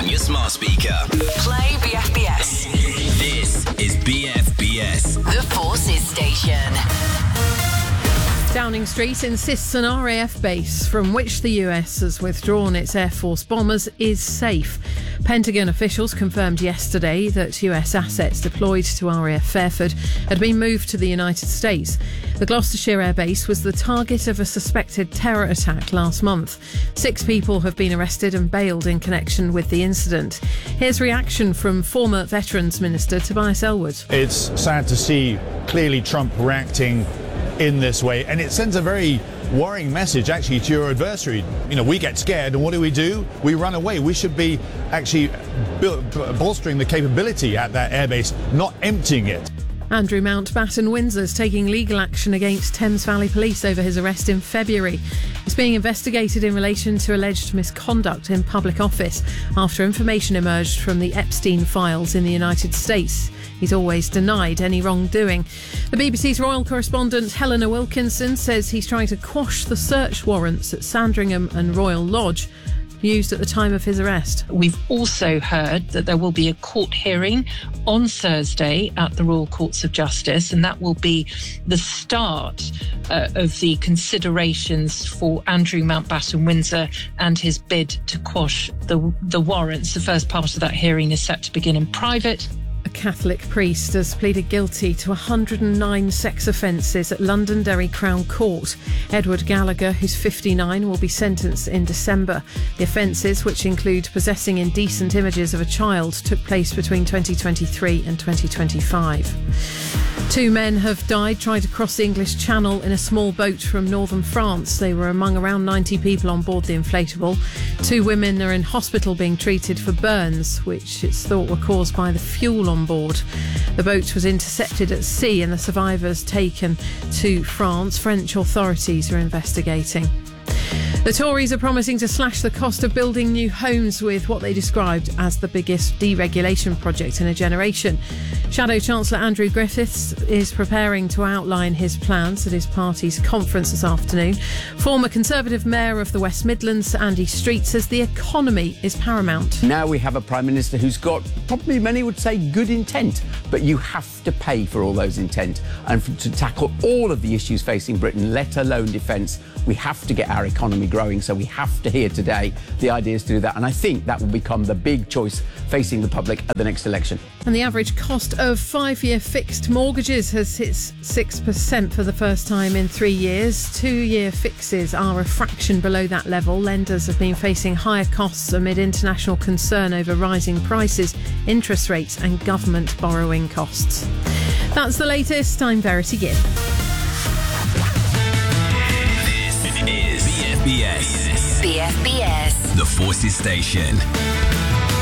on your smart speaker. Play BFBS. This is BFBS. The Forces Station. Downing Street insists an RAF base from which the US has withdrawn its Air Force bombers is safe. Pentagon officials confirmed yesterday that US assets deployed to RAF Fairford had been moved to the United States. The Gloucestershire Air Base was the target of a suspected terror attack last month. 6 people have been arrested and bailed in connection with the incident. Here's reaction from former Veterans Minister Tobias Ellwood. It's sad to see clearly Trump reacting in this way, and it sends a very worrying message actually to your adversary. You know, we get scared and what do? We run away. We should be actually bolstering the capability at that airbase, not emptying it. Andrew Mountbatten Windsor's taking legal action against Thames Valley Police over his arrest in February. He's being investigated in relation to alleged misconduct in public office after information emerged from the Epstein files in the United States. He's always denied any wrongdoing. The BBC's royal correspondent Helena Wilkinson says he's trying to quash the search warrants at Sandringham and Royal Lodge used at the time of his arrest. We've also heard that there will be a court hearing on Thursday at the Royal Courts of Justice, and that will be the start of the considerations for Andrew Mountbatten Windsor and his bid to quash the warrants. The first part of that hearing is set to begin in private. A Catholic priest has pleaded guilty to 109 sex offences at Londonderry Crown Court. Edward Gallagher, who's 59, will be sentenced in December. The offences, which include possessing indecent images of a child, took place between 2023 and 2025. 2 men have died trying to cross the English Channel in a small boat from northern France. They were among around 90 people on board the inflatable. 2 women are in hospital being treated for burns, which it's thought were caused by the fuel on board. The boat was intercepted at sea and the survivors taken to France. French authorities are investigating. The Tories are promising to slash the cost of building new homes with what they described as the biggest deregulation project in a generation. Shadow Chancellor Andrew Griffiths is preparing to outline his plans at his party's conference this afternoon. Former Conservative Mayor of the West Midlands, Andy Street, says the economy is paramount. Now we have a Prime Minister who's got, probably many would say, good intent, but you have to pay for all those intent. And to tackle all of the issues facing Britain, let alone defence, we have to get our economy growing, so we have to hear today the ideas to do that. And I think that will become the big choice facing the public at the next election. And the average cost of 5-year fixed mortgages has hit 6% for the first time in 3 years. 2-year fixes are a fraction below that level. Lenders have been facing higher costs amid international concern over rising prices, interest rates and government borrowing costs. That's the latest. I'm Verity Gibb. This is BFBS. BFBS. The Forces Station.